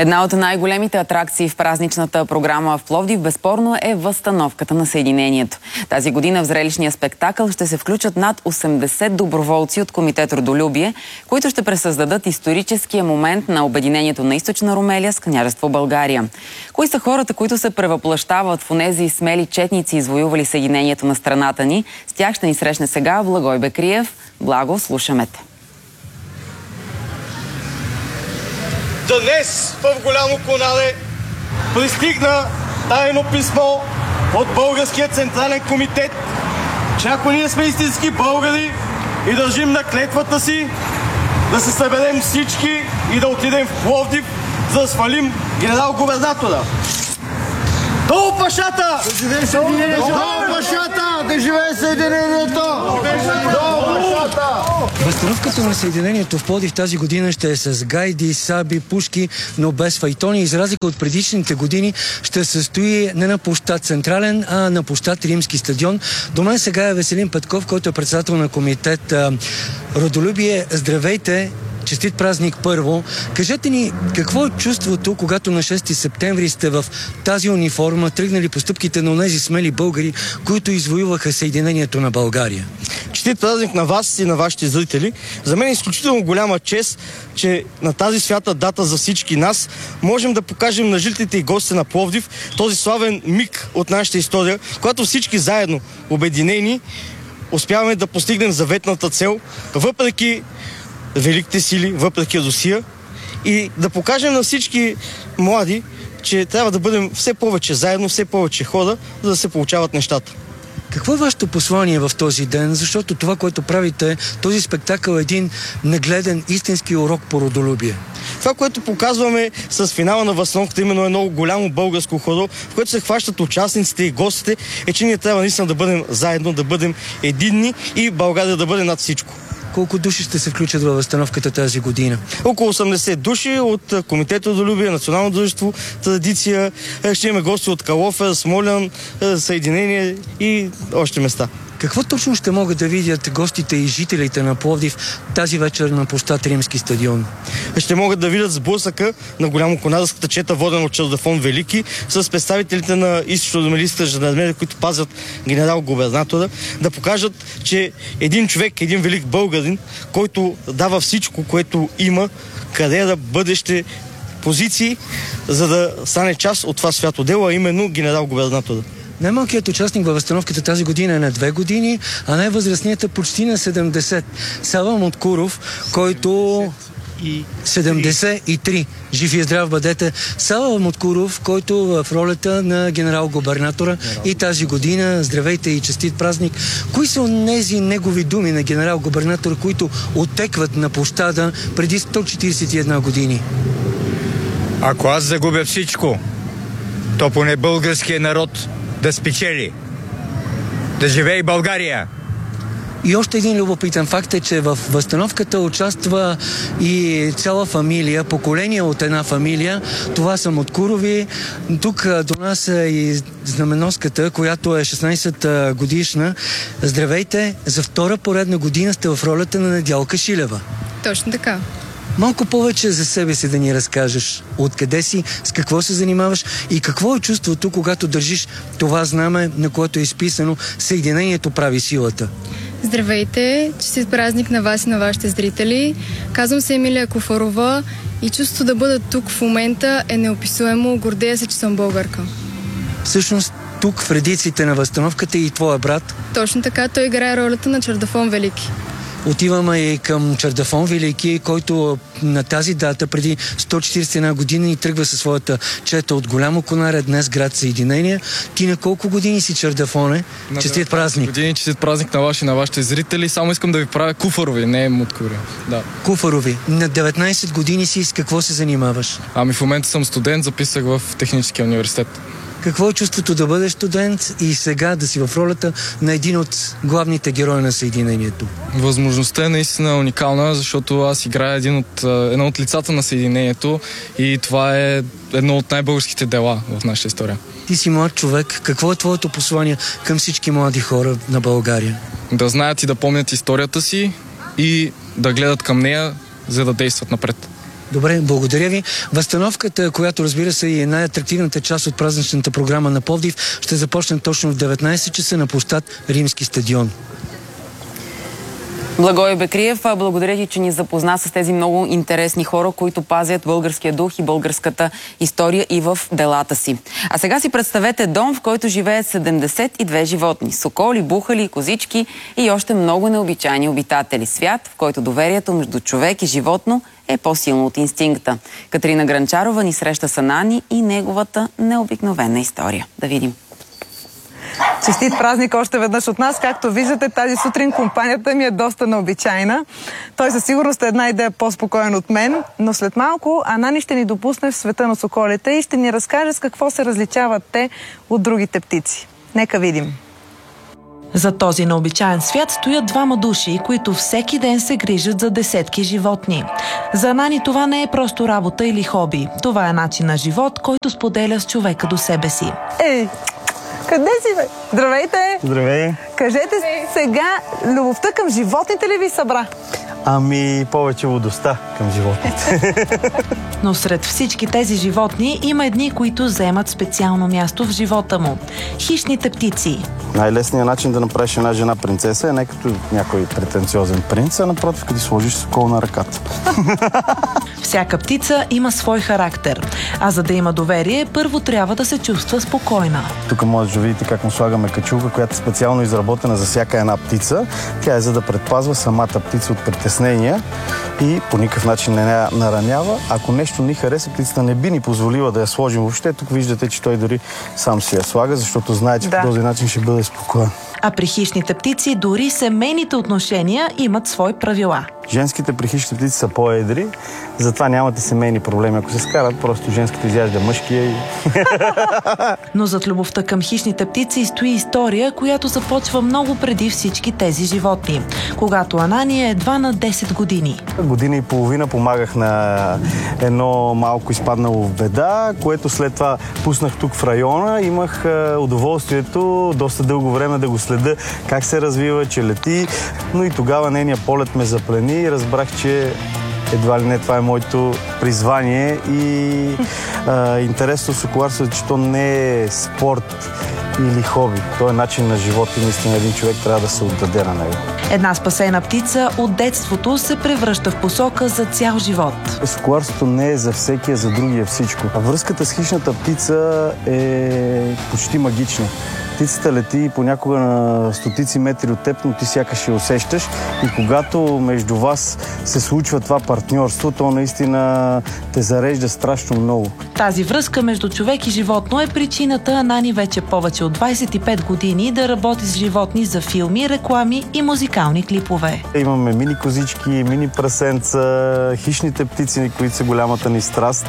Една от най-големите атракции в празничната програма в Пловдив безспорно е възстановката на Съединението. Тази година в зрелищния спектакъл ще се включат над 80 доброволци от Комитет Родолюбие, които ще пресъздадат историческия момент на обединението на Източна Румелия с Княжество България. Кои са хората, които се превъплъщават в онези смели четници, извоювали Съединението на страната ни? С тях ще ни срещне сега Благой Бекриев. Благо, слушаме те. Днес в Голямо Конале пристигна тайно писмо от Българския централен комитет, че ако ние сме истински българи и държим на клетвата си, да се съберем всички и да отидем в Пловдив, за да свалим генерал-губернатора. Долу пашата! Да живее Съединението! Долу пашата! Да живее Съединението! Долу пашата! Възстановката на Съединението в Пловдив тази година ще е с гайди, саби, пушки, но без файтони. За разлика от предишните години ще се състои не на площад Централен, а на площад Римски стадион. До мен сега е Веселин Петков, който е председател на Комитет Родолюбие. Здравейте! Честит празник първо. Кажете ни, какво е чувството, когато на 6 септември сте в тази униформа, тръгнали по стъпките на онези смели българи, които извоюваха Съединението на България? Честит празник на вас и на вашите зрители. За мен е изключително голяма чест, че на тази свята дата за всички нас можем да покажем на жителите и гостите на Пловдив този славен миг от нашата история, когато всички заедно, обединени, успяваме да постигнем заветната цел, въпреки великите сили, въпреки Русия, и да покажем на всички млади, че трябва да бъдем все повече заедно, все повече хора, за да се получават нещата. Какво е вашето послание в този ден? Защото това, което правите, този спектакъл е един нагледен истински урок по родолюбие. Това, което показваме с финала на възстановката, именно едно голямо българско хоро, в което се хващат участниците и гостите, е, че ние трябва наистина да бъдем заедно, да бъдем единни и България да бъде над всичко. Колко души ще се включат във възстановката тази година? Около 80 души от Комитет Родолюбие, Национално дружество Традиция. Ще имаме гости от Калофер, Смолян, Съединение и още места. Какво точно ще могат да видят гостите и жителите на Пловдив тази вечер на площад Римски стадион? Ще могат да видят сблъсъка на голямоконарската чета, водена от Чардафон Велики, с представителите на източно-румелийската жандармерия, които пазят генерал-губернатора, да покажат, че един човек, един велик българин, който дава всичко, което има, кариера, бъдеще, позиции, за да стане част от това свято дело, а именно генерал-губернатора. Най-малкият участник във възстановката тази година е на 2 години, а най-възрастният е почти на 70. Сава Моткуров, който... 73. Жив и здрав бъдете. Сава Моткуров, който в ролята на генерал-губернатора и тази година, здравейте и честит празник. Кои са онези негови думи на генерал-губернатора, които оттекват на площада преди 141 години? Ако аз загубя всичко, то поне българския народ да спечели. Да живее България! И още един любопитен факт е, че в възстановката участва и цяла фамилия, поколение от една фамилия. Това са Моткурови. Тук до нас е и знаменоската, която е 16 годишна. Здравейте! За втора поредна година сте в ролята на Недялка Шилева. Точно така. Малко повече за себе си да ни разкажеш. Откъде си, с какво се занимаваш и какво е чувството, когато държиш това знаме, на което е изписано "Съединението прави силата"? Здравейте! Честит празник на вас и на вашите зрители. Казвам се Емилия Кофарова и чувството да бъда тук в момента е неописуемо. Гордея се, че съм българка. Всъщност тук в редиците на възстановката и твоя брат? Точно така, той играе ролята на Чардафон Велики. Отиваме и към Чардафон Велики, който на тази дата, преди 141 години, тръгва със своята чета от Голямо Конаре, днес град Съединение. Ти на колко години си, Чардафоне? Честит празник! Години, честит празник на вас и на вашите зрители. Само искам да ви правя Куфарови, не Моткурови. Да. Куфарови. На 19 години си, с какво се занимаваш? Ами в момента съм студент, записах в Техническия университет. Какво е чувството да бъдеш студент и сега да си в ролята на един от главните герои на Съединението? Възможността е наистина уникална, защото аз играя едно от лицата на Съединението и това е едно от най-българските дела в нашата история. Ти си млад човек. Какво е твоето послание към всички млади хора на България? Да знаят и да помнят историята си и да гледат към нея, за да действат напред. Добре, благодаря ви. Възстановката, която разбира се е най-атрактивната част от празничната програма на Пловдив, ще започне точно в 19 часа на площад Римски стадион. Благой Бекриев, благодаря ти, че ни запозна с тези много интересни хора, които пазят българския дух и българската история и в делата си. А сега си представете дом, в който живеят 72 животни. Соколи, бухали, козички и още много необичайни обитатели. Свят, в който доверието между човек и животно е по-силно от инстинкта. Катерина Гранчарова ни среща с Анани и неговата необикновена история. Да видим. Честит празник още веднъж от нас. Както виждате, тази сутрин компанията ми е доста необичайна. Той със сигурност е една идея по-спокоен от мен, но след малко Анани ще ни допусне в света на соколите и ще ни разкаже с какво се различават те от другите птици. Нека видим. За този необичаен свят стоят двама души, които всеки ден се грижат за десетки животни. За Анани това не е просто работа или хоби. Това е начин на живот, който споделя с човека до себе си. Ей! Къде си, бе? Здравейте! Здравей! Кажете сега, любовта към животните ли ви събра? Ами, повече лудостта към животните. Но сред всички тези животни има едни, които заемат специално място в живота му. Хищните птици. Най-лесният начин да направиш една жена принцеса е не като някой претенциозен принц, а напротив, като сложиш сокол на ръката. Всяка птица има свой характер, а за да има доверие, първо трябва да се чувства спокойна. Тук може да видите как му слагаме качулка, която е специално изработена за всяка една птица. Тя е за да предпазва самата птица от притеснения и по никакъв начин не я наранява. Ако нещо ни хареса, птицата не би ни позволила да я сложим въобще. Тук виждате, че той дори сам си я слага, защото знае, че по този начин ще бъде спокоен. А при хищните птици дори семейните отношения имат свои правила. Женските при хищните птици са по-едри, затова нямате семейни проблеми. Ако се скарат, просто женските изяжда мъжкия и... Но зад любовта към хищните птици стои история, която започва много преди всички тези животни. Когато Анани е едва на 10 години. Година и половина помагах на едно малко изпаднало в беда, което след това пуснах тук в района. Имах удоволствието доста дълго време да го следя как се развива, че лети, но и тогава нейният полет ме заплени и разбрах, че едва ли не това е моето призвание и интересно с соколарството, че то не е спорт или хоби. То е начин на живот и наистина един човек трябва да се отдаде на него. Една спасена птица от детството се превръща в посока за цял живот. Соколарството не е за всеки, а за другия всичко. А връзката с хищната птица е почти магична. Птицата лети понякога на стотици метри от теб, но ти сякаш я усещаш и когато между вас се случва това партньорство, то наистина те зарежда страшно много. Тази връзка между човек и животно е причината Анани вече повече от 25 години да работи с животни за филми, реклами и музикални клипове. Имаме мини козички, мини прасенца, хищните птици, които са голямата ни страст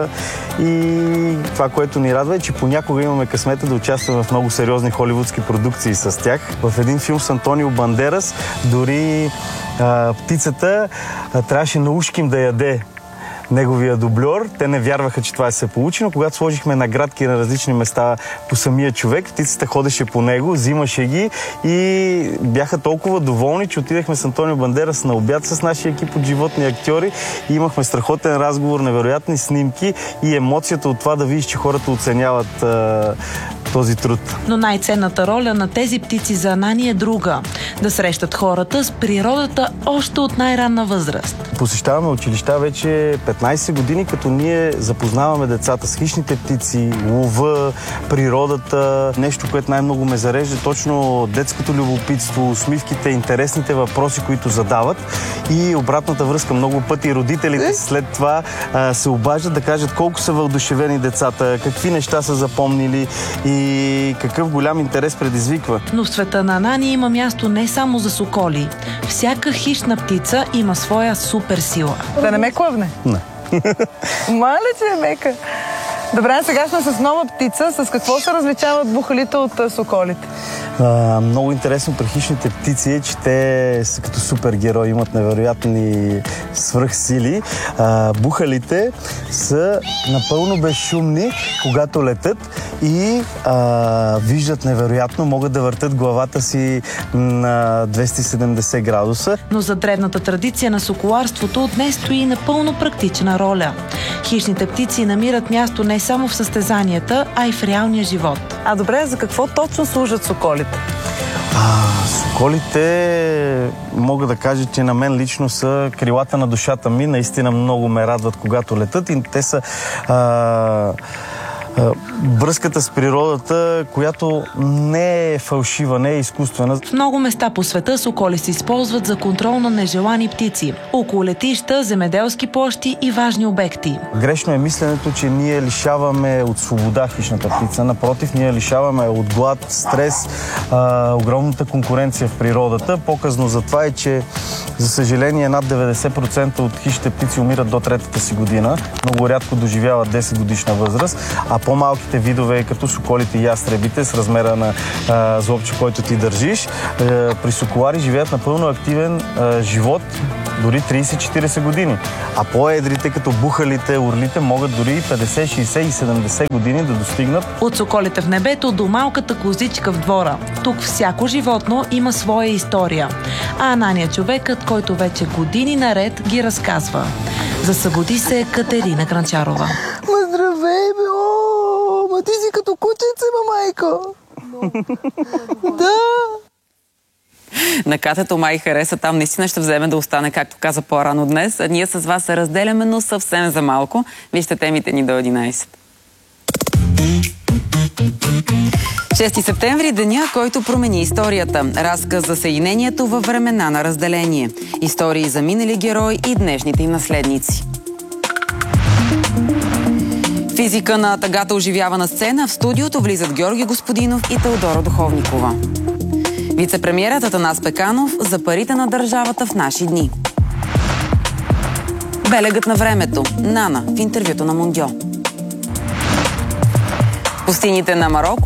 и това, което ни радва е, че понякога имаме късмета да участваме в много сериозни холивудски продукции с тях. В един филм с Антонио Бандерас дори птицата трябваше на ушким да яде неговия дубльор. Те не вярваха, че това се получи, но когато сложихме наградки на различни места по самия човек, птицата ходеше по него, взимаше ги и бяха толкова доволни, че отидахме с Антонио Бандерас на обяд с нашия екип от животни актьори и имахме страхотен разговор, невероятни снимки и емоцията от това да видиш, че хората оценяват този труд. Но най-ценната роля на тези птици за Анани е друга. Да срещат хората с природата още от най-ранна възраст. Посещаваме училища вече 15 години, като ние запознаваме децата с хищните птици, лова, природата. Нещо, което най-много ме зарежда, точно детското любопитство, усмивките, интересните въпроси, които задават. И обратната връзка. Много пъти родителите след това се обаждат да кажат колко са въодушевени децата, какви неща са запомнили и какъв голям интерес предизвиква. Но в света на Анани има място не само за соколи. Всяка хищна птица има своя суперсила. Да не ме клъвне? Не. Мале, че е мека. Добре, сега сме с нова птица. С какво се различават бухалите от соколите? Много интересно при хищните птици е, че те са като супергерои, имат невероятни свръхсили. Бухалите са напълно безшумни, когато летат и виждат невероятно, могат да въртат главата си на 270 градуса. Но за древната традиция на соколарството днес стои напълно практична роля. Хищните птици намират място не само в състезанията, а и в реалния живот. А добре, за какво точно служат соколите? Соколите, мога да кажа, че на мен лично са крилата на душата ми. Наистина много ме радват, когато летат и те са връзката с природата, която не е фалшива, не е изкуствена. В много места по света соколи се използват за контрол на нежелани птици. Около летища, земеделски площи и важни обекти. Грешно е мисленето, че ние лишаваме от свобода хищната птица. Напротив, ние лишаваме от глад, стрес, огромната конкуренция в природата. Показно за това е, че за съжаление над 90% от хищните птици умират до третата си година. Много рядко доживяват 10 годишна възраст, а по-малките видове, като соколите и ястребите с размера на злобче, който ти държиш, при соколари живеят напълно активен живот, дори 30-40 години. А по-едрите, като бухалите, орлите, могат дори 50, 60 и 70 години да достигнат. От соколите в небето до малката козичка в двора. Тук всяко животно има своя история. А Анания човекът, който вече години наред ги разказва. Засъбуди се Катерина Гранчарова. Здравей, бе! Ма ти си като кученце, майко! Да! На Катето май хареса, там наистина ще вземе да остане, както каза по-рано днес. А ние с вас се разделяме, но съвсем за малко. Вижте темите ни до 11. 6 септември – деня, който промени историята. Разказ за съединението във времена на разделение. Истории за минали герои и днешните им наследници. Физика на тъгата оживявана сцена. В студиото влизат Георги Господинов и Теодора Духовникова. Вице-премиерът Атанас Пеканов за парите на държавата в наши дни. Белегът на времето. Нана в интервюто на Мондио. Пустините на Мароко